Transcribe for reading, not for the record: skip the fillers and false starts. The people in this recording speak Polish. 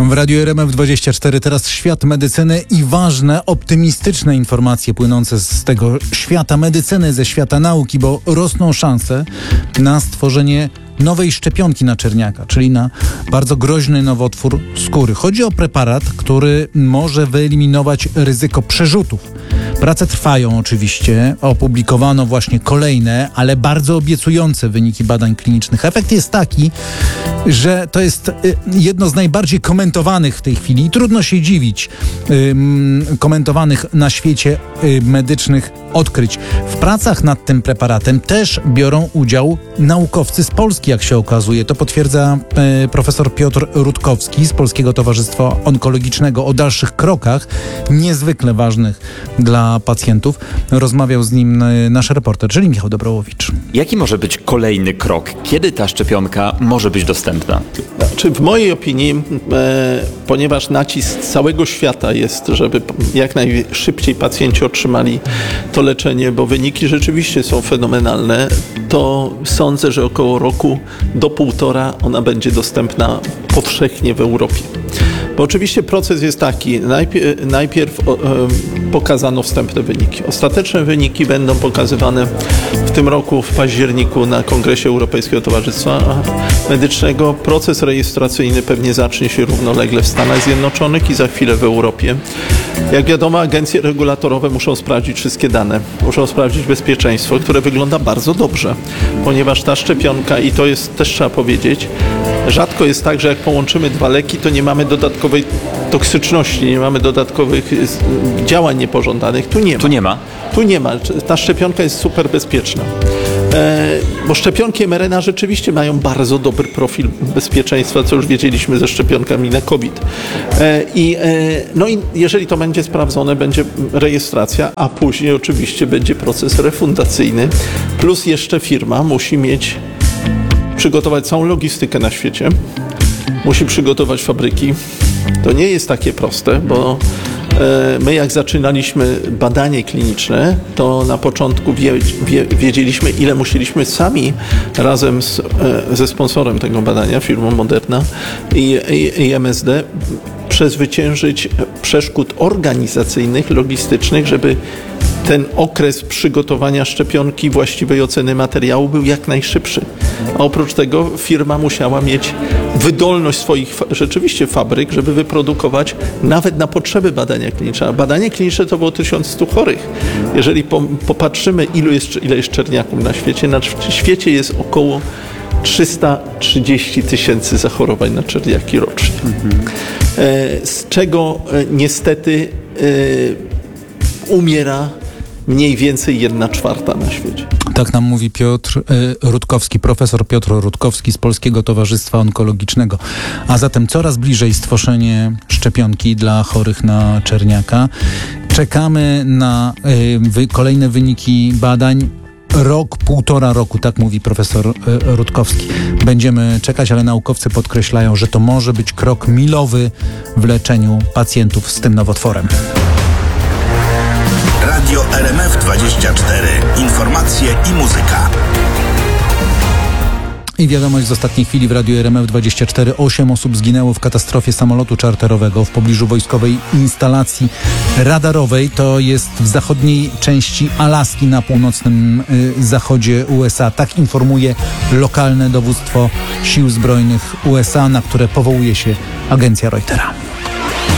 W Radiu RMF24 teraz świat medycyny i ważne, optymistyczne informacje płynące z tego świata medycyny, ze świata nauki, bo rosną szanse na stworzenie nowej szczepionki na czerniaka, czyli na bardzo groźny nowotwór skóry. Chodzi o preparat, który może wyeliminować ryzyko przerzutów. Prace trwają oczywiście, opublikowano właśnie kolejne, ale bardzo obiecujące wyniki badań klinicznych. Efekt jest taki, że to jest jedno z najbardziej komentowanych w tej chwili, trudno się dziwić, komentowanych na świecie medycznych odkryć. W pracach nad tym preparatem też biorą udział naukowcy z Polski, jak się okazuje. To potwierdza profesor Piotr Rutkowski z Polskiego Towarzystwa Onkologicznego o dalszych krokach, niezwykle ważnych dla pacjentów. Rozmawiał z nim nasz reporter, czyli Michał Dobrołowicz. Jaki może być kolejny krok? Kiedy ta szczepionka może być dostępna? Znaczy, w mojej opinii, ponieważ nacisk całego świata jest, żeby jak najszybciej pacjenci otrzymali to leczenie, bo wyniki rzeczywiście są fenomenalne, to sądzę, że około roku do 1,5 ona będzie dostępna powszechnie w Europie. Bo oczywiście proces jest taki, najpierw pokazano wstępne wyniki. Ostateczne wyniki będą pokazywane w tym roku w październiku na Kongresie Europejskiego Towarzystwa Medycznego. Proces rejestracyjny pewnie zacznie się równolegle w Stanach Zjednoczonych i za chwilę w Europie. Jak wiadomo, agencje regulatorowe muszą sprawdzić wszystkie dane, muszą sprawdzić bezpieczeństwo, które wygląda bardzo dobrze, ponieważ ta szczepionka, i to jest też trzeba powiedzieć, rzadko jest tak, że jak połączymy dwa leki, to nie mamy dodatkowej toksyczności, nie mamy dodatkowych działań niepożądanych. Tu nie ma. Ta szczepionka jest super bezpieczna. Bo szczepionki mRNA rzeczywiście mają bardzo dobry profil bezpieczeństwa, co już wiedzieliśmy ze szczepionkami na COVID. I jeżeli to będzie sprawdzone, będzie rejestracja, a później oczywiście będzie proces refundacyjny, plus jeszcze firma musi przygotować całą logistykę na świecie, musi przygotować fabryki. To nie jest takie proste, bo my jak zaczynaliśmy badanie kliniczne, to na początku wiedzieliśmy, ile musieliśmy sami razem ze sponsorem tego badania, firmą Moderna i MSD, przezwyciężyć przeszkód organizacyjnych, logistycznych, żeby ten okres przygotowania szczepionki, właściwej oceny materiału był jak najszybszy. A oprócz tego firma musiała mieć wydolność swoich rzeczywiście fabryk, żeby wyprodukować nawet na potrzeby badania klinicznego. A badanie kliniczne to było 1100 chorych. Jeżeli popatrzymy, ile jest czerniaków na świecie jest około 330 000 zachorowań na czerniaki rocznie. Z czego niestety umiera mniej więcej 1/4 na świecie. Tak nam mówi Piotr Rutkowski, profesor Piotr Rutkowski z Polskiego Towarzystwa Onkologicznego. A zatem coraz bliżej stworzenie szczepionki dla chorych na czerniaka. Czekamy na kolejne wyniki badań. Rok, 1,5 roku, tak mówi profesor Rutkowski. Będziemy czekać, ale naukowcy podkreślają, że to może być krok milowy w leczeniu pacjentów z tym nowotworem. Radio RMF24. Informacje i muzyka. I wiadomość z ostatniej chwili w Radiu RMF24. 8 osób zginęło w katastrofie samolotu czarterowego w pobliżu wojskowej instalacji radarowej. To jest w zachodniej części Alaski na północnym zachodzie USA. Tak informuje lokalne dowództwo Sił Zbrojnych USA, na które powołuje się agencja Reutera.